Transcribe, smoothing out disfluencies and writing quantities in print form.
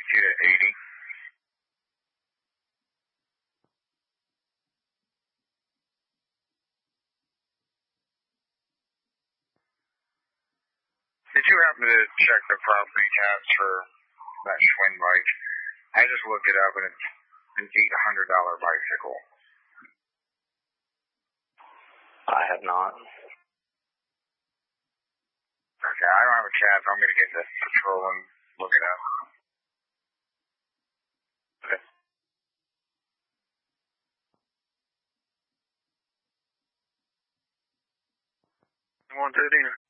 to 80. Did you happen to check the property tabs for that Schwinn bike? I just looked it up and it's an $800 bicycle. I have not. Okay, I don't have a cab, so I'm going to get the patrol and look it up. Okay. 113.